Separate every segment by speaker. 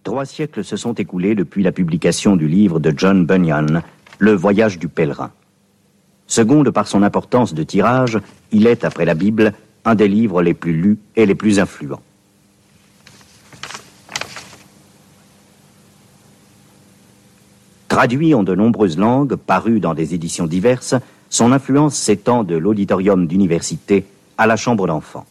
Speaker 1: 3 siècles se sont écoulés depuis la publication du livre de John Bunyan, Le Voyage du Pèlerin. Seconde par son importance de tirage, il est, après la Bible, un des livres les plus lus et les plus influents. Traduit en de nombreuses langues, paru dans des éditions diverses, son influence s'étend de l'auditorium d'université à la chambre d'enfants.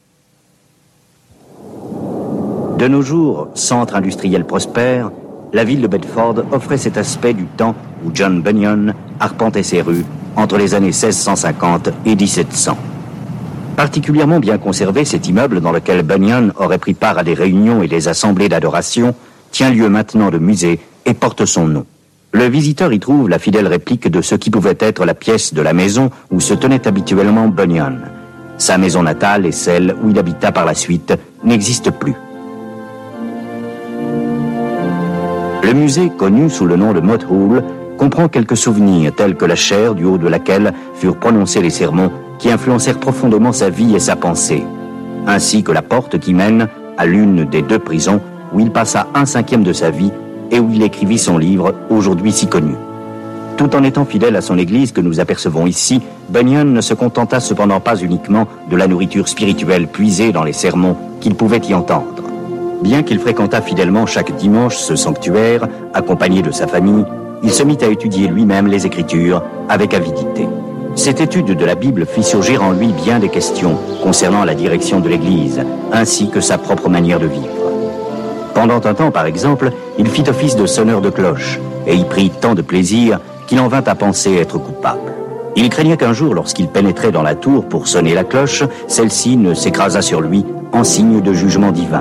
Speaker 1: De nos jours, centre industriel prospère, la ville de Bedford offrait cet aspect du temps où John Bunyan arpentait ses rues entre les années 1650 et 1700. Particulièrement bien conservé, cet immeuble dans lequel Bunyan aurait pris part à des réunions et des assemblées d'adoration tient lieu maintenant de musée et porte son nom. Le visiteur y trouve la fidèle réplique de ce qui pouvait être la pièce de la maison où se tenait habituellement Bunyan. Sa maison natale et celle où il habita par la suite n'existent plus. Le musée, connu sous le nom de Mott Hall, comprend quelques souvenirs tels que la chaire du haut de laquelle furent prononcés les sermons qui influencèrent profondément sa vie et sa pensée, ainsi que la porte qui mène à l'une des 2 prisons où il passa 1/5 de sa vie et où il écrivit son livre, aujourd'hui si connu. Tout en étant fidèle à son église que nous apercevons ici, Bunyan ne se contenta cependant pas uniquement de la nourriture spirituelle puisée dans les sermons qu'il pouvait y entendre. Bien qu'il fréquentât fidèlement chaque dimanche ce sanctuaire, accompagné de sa famille, il se mit à étudier lui-même les Écritures avec avidité. Cette étude de la Bible fit surgir en lui bien des questions concernant la direction de l'Église, ainsi que sa propre manière de vivre. Pendant un temps, par exemple, il fit office de sonneur de cloche, et y prit tant de plaisir qu'il en vint à penser être coupable. Il craignait qu'un jour, lorsqu'il pénétrait dans la tour pour sonner la cloche, celle-ci ne s'écrasât sur lui en signe de jugement divin.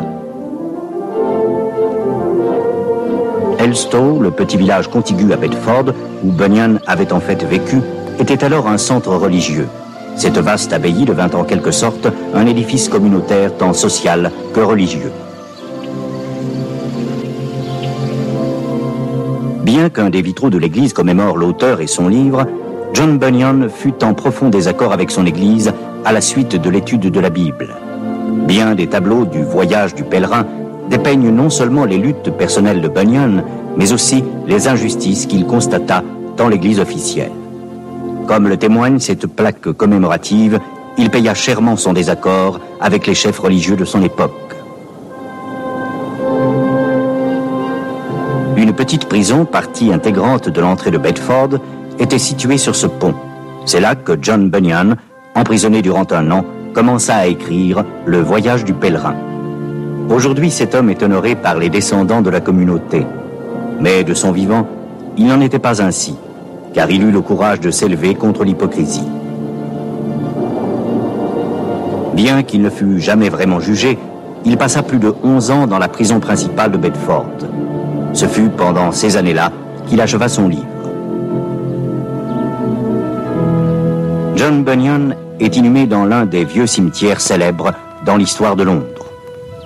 Speaker 1: Elstow, le petit village contigu à Bedford, où Bunyan avait en fait vécu, était alors un centre religieux. Cette vaste abbaye devint en quelque sorte un édifice communautaire tant social que religieux. Bien qu'un des vitraux de l'église commémore l'auteur et son livre, John Bunyan fut en profond désaccord avec son église à la suite de l'étude de la Bible. Bien des tableaux du Voyage du Pèlerin dépeignent non seulement les luttes personnelles de Bunyan, mais aussi les injustices qu'il constata dans l'église officielle. Comme le témoigne cette plaque commémorative, il paya chèrement son désaccord avec les chefs religieux de son époque. Une petite prison, partie intégrante de l'entrée de Bedford, était située sur ce pont. C'est là que John Bunyan, emprisonné durant 1 an, commença à écrire Le Voyage du Pèlerin. Aujourd'hui, cet homme est honoré par les descendants de la communauté. Mais de son vivant, il n'en était pas ainsi, car il eut le courage de s'élever contre l'hypocrisie. Bien qu'il ne fût jamais vraiment jugé, il passa plus de 11 ans dans la prison principale de Bedford. Ce fut pendant ces années-là qu'il acheva son livre. John Bunyan est inhumé dans l'un des vieux cimetières célèbres dans l'histoire de Londres.